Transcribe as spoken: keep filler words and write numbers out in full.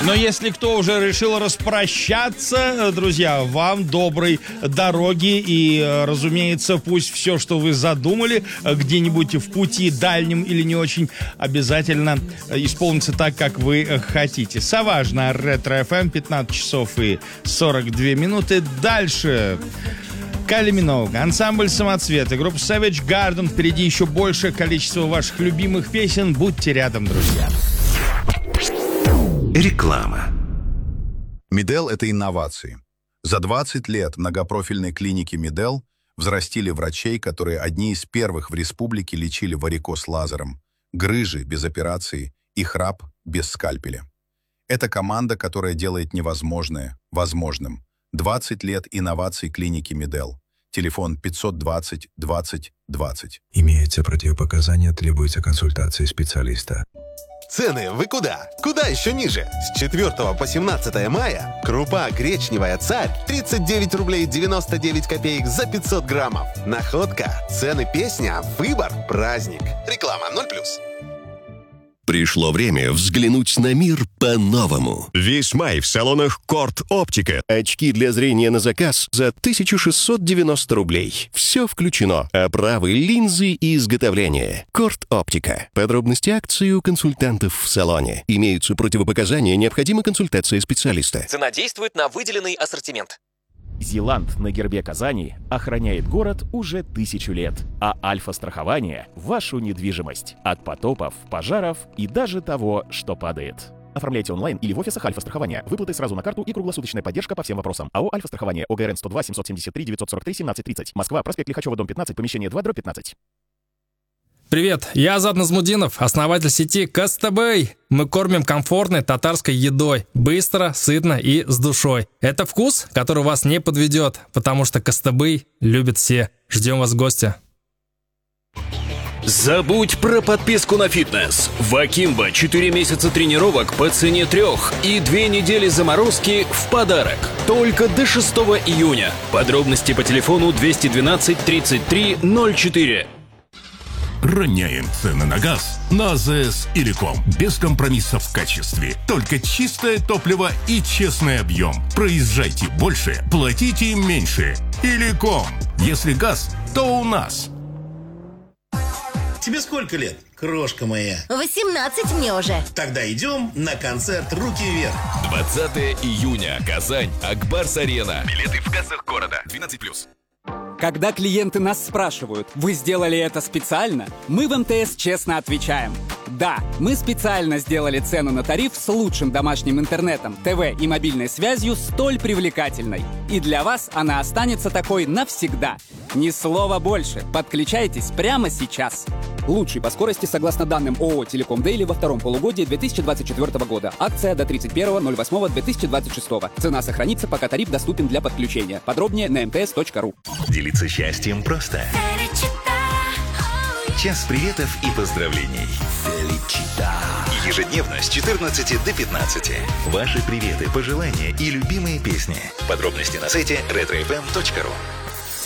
Но если кто уже решил распрощаться, друзья, вам доброй дороги. И, разумеется, пусть все, что вы задумали где-нибудь в пути дальнем или не очень, обязательно исполнится так, как вы хотите. Savage на Ретро эф эм, пятнадцать часов и сорок две минуты. Дальше Кайли Миноуг, ансамбль «Самоцветы», группа Savage Garden. Впереди еще большее количество ваших любимых песен. Будьте рядом, друзья. Реклама. Медел – это инновации. За двадцать лет многопрофильной клиники Медел взрастили врачей, которые одни из первых в республике лечили варикоз лазером, грыжи без операции и храп без скальпеля. Это команда, которая делает невозможное возможным. двадцать лет инноваций клиники Медел. Телефон пятьсот двадцать двадцать двадцать. Имеются противопоказания, требуется консультация специалиста. Цены вы куда? Куда еще ниже? С четвёртого по семнадцатое мая крупа гречневая «Царь» тридцать девять рублей девяносто девять копеек за пятьсот граммов. Находка, цены песня, выбор, праздник. Реклама ноль плюс. Пришло время взглянуть на мир по-новому. Весь май в салонах Корт Оптика. Очки для зрения на заказ за тысяча шестьсот девяносто рублей. Все включено. Оправы, линзы и изготовление. Корт Оптика. Подробности акции у консультантов в салоне. Имеются противопоказания, необходима консультация специалиста. Цена действует на выделенный ассортимент. Зиланд на гербе Казани охраняет город уже тысячу лет, а Альфа-страхование – вашу недвижимость от потопов, пожаров и даже того, что падает. Оформляйте онлайн или в офисах Альфа-страхования. Выплаты сразу на карту и круглосуточная поддержка по всем вопросам. АО «Альфа-страхование», ОГРН сто два семьсот семьдесят три девятьсот сорок три семнадцать тридцать. Москва, проспект Лихачева, дом пятнадцать, помещение два, дробь пятнадцать. Привет, я Азат Назмудинов, основатель сети Кастабэй. Мы кормим комфортной татарской едой, быстро, сытно и с душой. Это вкус, который вас не подведет, потому что Кастабэй любят все. Ждем вас в гости. Забудь про подписку на фитнес. В Акимбо четыре месяца тренировок по цене трех и две недели заморозки в подарок. Только до шестого июня. Подробности по телефону двести двенадцать тридцать три ноль четыре. Роняем цены на газ на АЗС Иликом. Без компромиссов в качестве. Только чистое топливо и честный объем. Проезжайте больше, платите меньше. Иликом. Если газ, то у нас. Тебе сколько лет, крошка моя? восемнадцать мне уже. Тогда идем на концерт «Руки вверх». двадцатого июня. Казань. Акбарс-арена. Билеты в кассах города. двенадцать плюс. Когда клиенты нас спрашивают, вы сделали это специально, мы в эм тэ эс честно отвечаем. Да, мы специально сделали цену на тариф с лучшим домашним интернетом, ТВ и мобильной связью столь привлекательной. И для вас она останется такой навсегда. Ни слова больше. Подключайтесь прямо сейчас. Лучший по скорости согласно данным ООО «Телеком Дейли» во втором полугодии две тысячи двадцать четвёртого года. Акция до тридцать первого восьмого две тысячи двадцать шестого. Цена сохранится, пока тариф доступен для подключения. Подробнее на эм тэ эс точка ру. Делиться счастьем просто. Час приветов и поздравлений. Ежедневно с четырнадцати до пятнадцати. Ваши приветы, пожелания и любимые песни. Подробности на сайте ретро эф эм точка ру.